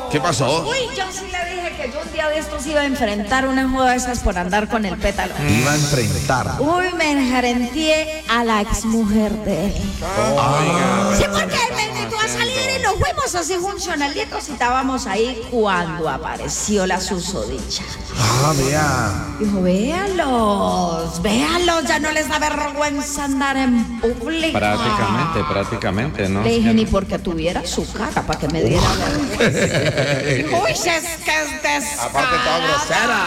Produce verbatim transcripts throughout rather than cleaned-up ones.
¿Qué pasó? Uy, yo sí le dije que yo un día de estos iba a enfrentar una joda de esas por andar con el pétalo. Iba a enfrentar. Uy, me enjarenteé a la exmujer de él. Oh. Sí, porque él me invitó a salir y nos fuimos así funcionalitos y estábamos ahí cuando apareció la susodicha. Ah, vea. Dijo, véalos, véalos, ya no les da vergüenza andar en público. Prácticamente, prácticamente, ¿no? Le dije, ni porque tuviera su cara para que me diera vergüenza. Uy, es que es descarada. Aparte toda grosera.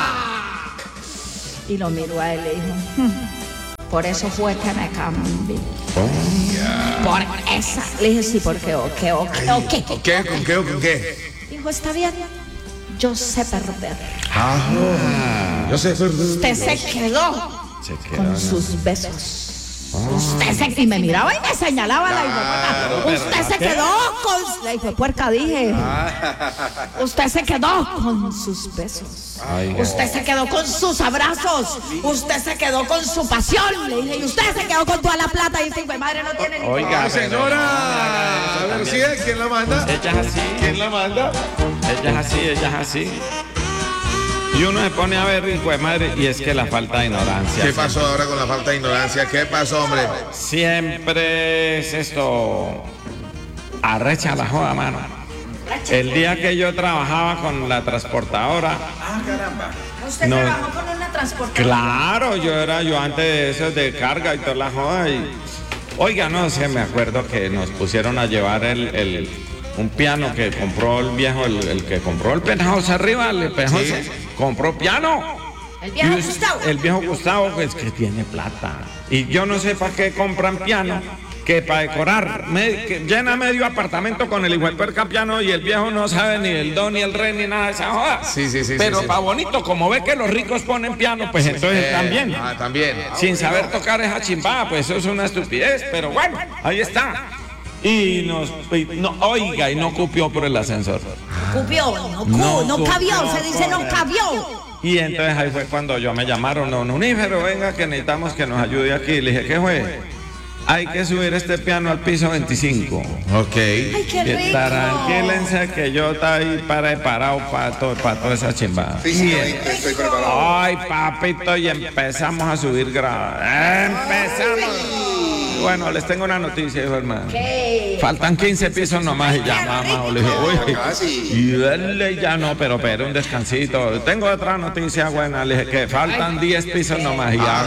Y lo miró a él y le dijo, "Hmm, por eso fue que me cambié. Oh. Por esa. Le dije, sí, porque o qué, o qué, o qué. ¿Con qué? ¿Con qué o con qué? Dijo, está bien, yo sé perder. Ah, yo sé. Usted se quedó Se quedó, con ¿no? sus besos. Usted se... Y me miraba y me señalaba la hijo puerca. Usted se quedó con... La hijo puerca dije. Usted se quedó con sus besos. Ay, Usted se quedó con sus abrazos. Usted se quedó con su pasión. Le dije, y usted se quedó con toda la plata. Y este hijo de madre no tiene ni... Oiga, Ah, señora. A ver si es. ¿Quién la manda? ella es así, ¿Quién la manda? ella es así, ella es así. Y uno se pone a ver, hijo de madre, y es que la falta de ignorancia. ¿Qué pasó ahora con la falta de ignorancia? ¿Qué pasó, hombre? Siempre es esto. Arrecha la joda, mano. El día que yo trabajaba con la transportadora. ¿Usted No. trabajó con una transportadora? Claro, yo era yo antes de eso de carga y toda la joda. Y, oiga, no sé, me acuerdo que nos pusieron a llevar el, el un piano que compró el viejo, el, el que compró el penthouse arriba, el penthouse, Sí. compró piano. El viejo Y us- Gustavo. El viejo Gustavo, pues que tiene plata. Y yo no sé para qué compran piano, que para decorar. Me- que llena medio apartamento con el hijo de puerca piano y el viejo no sabe ni el do, ni el re, ni nada de esa joda. Sí, sí, sí, Pero sí, sí. para bonito, como ve que los ricos ponen piano, pues entonces Eh, también. Ah, también. Sin saber tocar esa chimbada, pues eso es una estupidez, pero bueno, ahí está. Y nos, y no, oiga, y no cupió por el ascensor. Cupió, no, cu- No no cabió, cupió se dice no por- cabió. Y entonces ahí fue cuando yo me llamaron, no, Unífero, venga que necesitamos que nos ayude aquí. Le dije, ¿qué fue? Hay que subir este piano al piso veinticinco. Ok. Ay, qué Que rico. tranquílense que yo está ahí para parado para todo, para toda esa chimbada. Físicamente estoy preparado. Ay, papito, y empezamos a subir grados. Empezamos. Bueno, les tengo una noticia, hijo hermano. ¿Qué? Faltan quince pisos nomás y ya, mamá. Le dije, uy. Casi. Y él ya no, pero pero un descansito. Tengo otra noticia buena. Le dije que faltan diez pisos nomás y ya.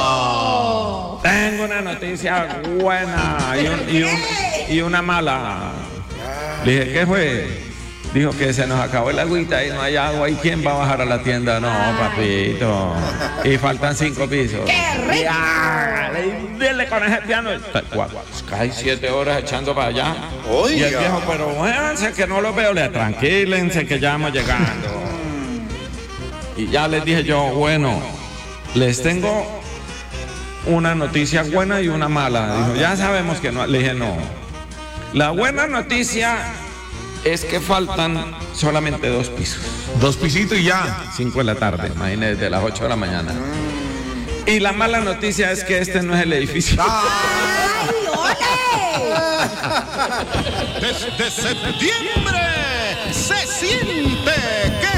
Oh. Tengo una noticia buena y, un- y un- y una mala. Le dije, ¿qué fue? Dijo que se nos acabó el agüita y no hay agua. ¿Y quién va a bajar a la tienda? No, papito. Y faltan cinco pisos. ¡Qué rico! Ya, le- dele con ese piano. Hay siete horas echando para allá. Oiga. Y el viejo, pero muévanse que no lo veo. Le tranquílense que ya vamos llegando. Y ya les dije yo, bueno, les tengo una noticia buena y una mala. Dijo, ya sabemos que no. Le dije, no. La buena noticia es que faltan solamente dos pisos. Dos pisitos y ya. Cinco de la tarde, imagínense, de las ocho de la mañana. Y la mala noticia es que este no es el edificio. ¡Ay, ole! Desde septiembre se siente que